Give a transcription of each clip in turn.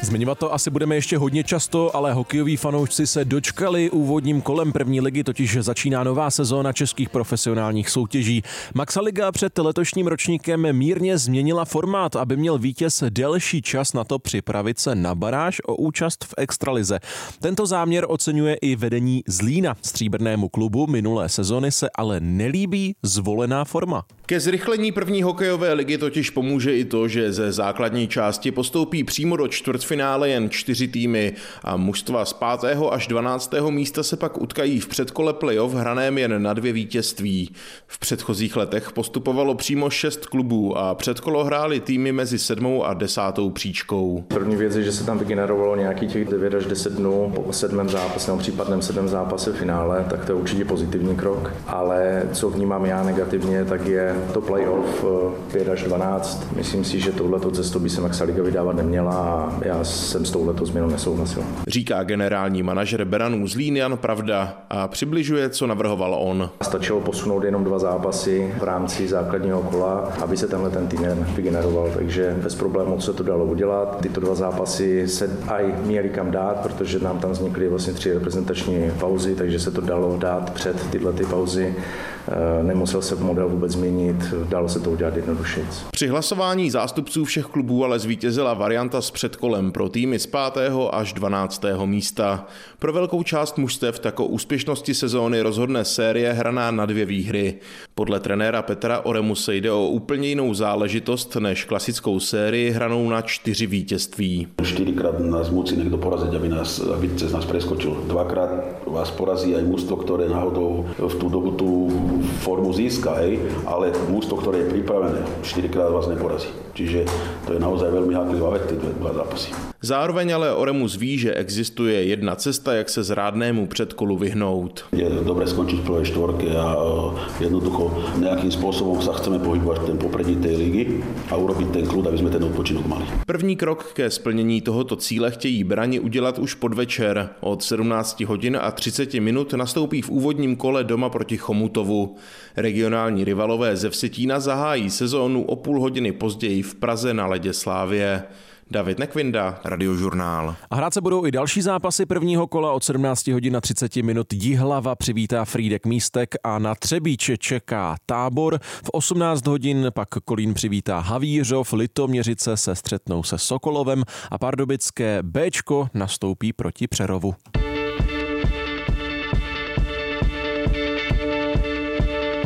Zmiňovat to asi budeme ještě hodně často, ale hokejoví fanoušci se dočkali úvodním kolem první ligy, totiž začíná nová sezóna českých profesionálních soutěží. Maxa Liga před letošním ročníkem mírně změnila formát, aby měl vítěz delší čas na to připravit se na baráž o účast v extralize. Tento záměr oceňuje i vedení Zlína. Stříbrnému klubu minulé sezony se ale nelíbí zvolená forma. Ke zrychlení první hokejové ligy totiž pomůže i to, že ze základní části postoupí přímo do čtvrtfinále jen 4 týmy a mužstva z 5. až 12. místa se pak utkají v předkole playoff hraném jen na 2 vítězství. V předchozích letech postupovalo přímo 6 klubů a předkolo hrály týmy mezi 7. a 10. příčkou. První věc je, že se tam vygenerovalo nějaký těch 9 až 10 dnů po 7. zápase, nebo případném 7. zápase v finále, tak to je určitě pozitivní krok, ale co vnímám já negativně, tak je to playoff 5 až 12. Myslím si, že touhleto cestu by se Maxa Liga vydávat neměla a já jsem s touhletou změnou nesouhlasil. Říká generální manažer Beranů Zlín Jan Pravda a přibližuje, co navrhoval on. Stačilo posunout jenom 2 zápasy v rámci základního kola, aby se tenhle ten tým vygeneroval, takže bez problémů se to dalo udělat. Tyto 2 zápasy se aj měli kam dát, protože nám tam vznikly vlastně 3 reprezentační pauzy, takže se to dalo dát před tyhle pauzy. Nemusel se model vůbec změnit, dalo se to udělat jednodušeji. Při hlasování zástupců všech klubů ale zvítězila varianta s předkolem pro týmy z 5. až 12. místa. Pro velkou část mužstev tak o úspěšnosti sezóny rozhodne série hraná na 2 výhry. Podle trenéra Petra Oremuse jde o úplně jinou záležitost než klasickou sérii hranou na 4 vítězství. 4krát nás musí někdo porazit, aby cez nás preskočil. 2krát vás porazí aj mužstvo, ktoré náhodou v tú dobu tú formu získa, ale mužstvo, ktoré je pripravené, 4krát vás neporazí. Čiže to je naozaj veľmi háklivá vec, tie 2 zápasy. Zároveň ale Oremus ví, že existuje jedna cesta, jak se zrádnému předkolu vyhnout. Je dobre skončiť v prvej štvorke a jednoducho nejakým spôsobom sa chceme pohybovať v ten popredí tej ligy a urobiť ten kľud, aby sme ten odpočinok mali. První krok ke splnění tohoto cíle chtějí Brani udělat už podvečer. Od 17 hodin a 30 minut nastoupí v úvodním kole doma proti Chomutovu. Regionální rivalové ze Vsetína zahájí sezónu o půl hodiny později v Praze na ledě Slavie. David Nekvinda, Radiožurnál. A hrát se budou i další zápasy prvního kola. Od 17 hodin a 30 minut Jihlava přivítá Frýdek Místek a na Třebíče čeká Tábor. V 18 hodin pak Kolín přivítá Havířov, Litoměřice se střetnou se Sokolovem a pardubické Béčko nastoupí proti Přerovu.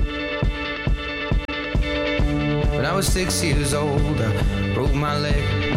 When I was 6 years old, I broke my leg.